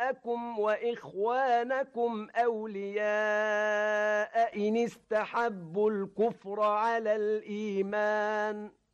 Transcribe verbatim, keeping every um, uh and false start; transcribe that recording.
أبناءكم وإخوانكم أولياء إن استحبوا الكفر على الإيمان